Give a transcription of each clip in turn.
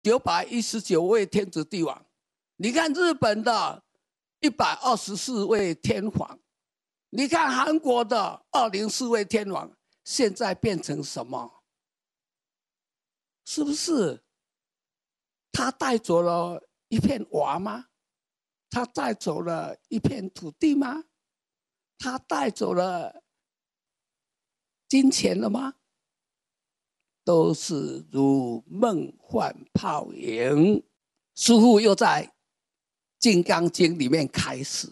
919位天子帝王，你看日本的124位天皇，你看韩国的204位天王，现在变成什么？是不是他带走了一片瓦吗？他带走了一片土地吗？他带走了金钱了吗？都是如梦幻泡影。师父又在《金刚经》里面开始，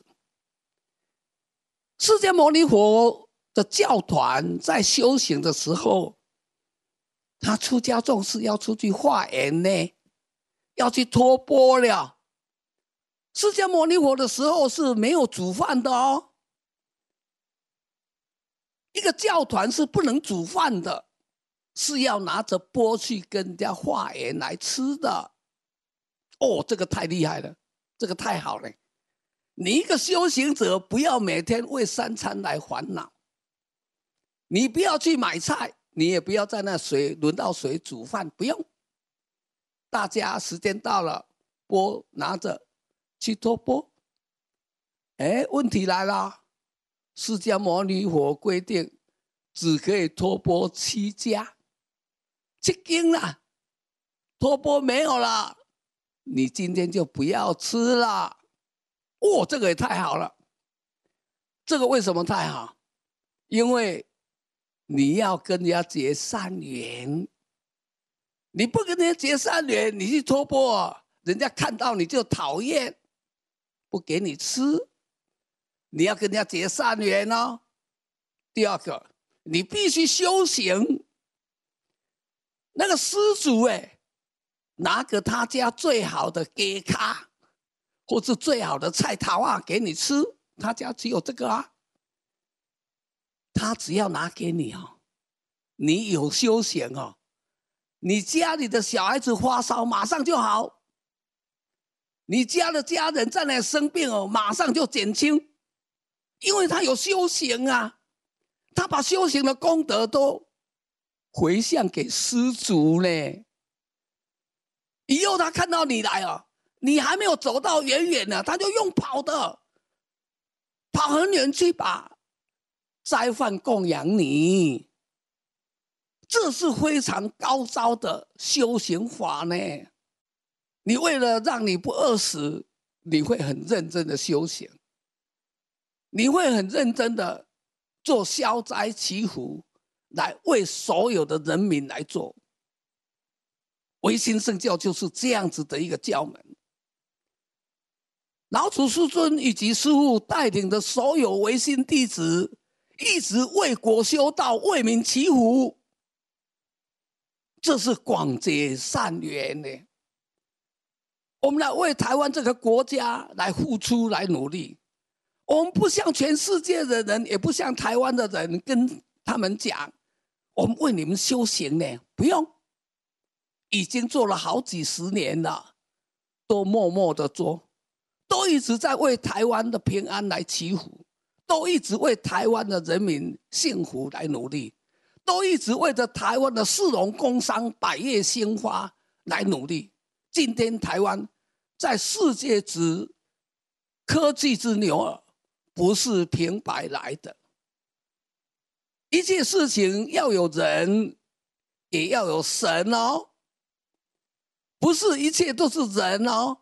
释迦牟尼佛的教团在修行的时候，他出家众是要出去化缘呢，要去托钵了。释迦牟尼佛的时候是没有煮饭的哦，一个教团是不能煮饭的，是要拿着钵去跟人家化缘来吃的。哦，这个太厉害了，这个太好了。你一个修行者，不要每天为3餐来烦恼，你不要去买菜，你也不要在那轮到谁煮饭，不用。大家时间到了，钵拿着去托钵。问题来了，释迦牟尼佛规定只可以托钵7家，7斤了，托钵没有了，你今天就不要吃了。哦，这个也太好了。这个为什么太好？因为你要跟人家结善缘，你不跟人家结善缘，你去托钵，人家看到你就讨厌，不给你吃。你要跟人家结善缘哦。第二个，你必须修行。那个施主拿个他家最好的鸡卡，或是最好的菜头啊给你吃，他家只有这个啊。他只要拿给你哦，你有修行哦，你家里的小孩子发烧马上就好，你家的家人在那生病哦，马上就减轻，因为他有修行啊，他把修行的功德都回向给施主呢。以后他看到你来哦，你还没有走到远远的，他就用跑的，跑很远去把斋饭供养你。这是非常高招的修行法呢。你为了让你不饿死，你会很认真的修行，你会很认真的做消灾祈福，来为所有的人民来做。唯心圣教就是这样子的一个教门。老祖师尊以及师父带领的所有唯心弟子，一直为国修道，为民祈福，这是广结善缘呢。我们来为台湾这个国家来付出，来努力。我们不像全世界的人，也不像台湾的人，跟他们讲我们为你们修行呢，不用。已经做了好几十年了，都默默的做，都一直在为台湾的平安来祈福，都一直为台湾的人民幸福来努力，都一直为着台湾的市容工商百业兴发来努力。今天台湾在世界之科技之牛耳，不是平白来的。一切事情要有人，也要有神哦。不是一切都是人哦，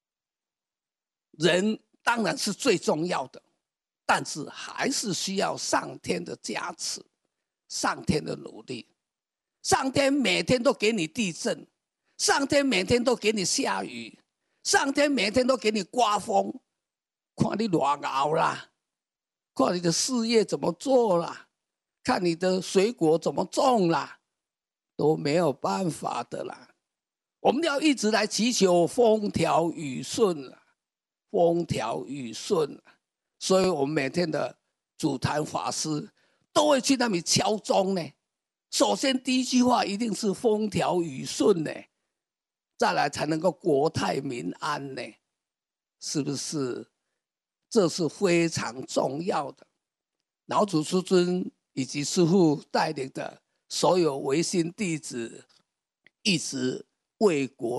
人当然是最重要的，但是还是需要上天的加持，上天的努力。上天每天都给你地震，上天每天都给你下雨，上天每天都给你刮风，看你多熬啦，看你的事业怎么做啦，看你的水果怎么种啦，都没有办法的啦。我们要一直来祈求风调雨顺，风调雨顺。所以我们每天的主坛法师都会去那里敲钟呢。首先第一句话一定是风调雨顺呢，再来才能够国泰民安呢，是不是？这是非常重要的。老祖师尊以及师父带领的所有唯心弟子，一直为国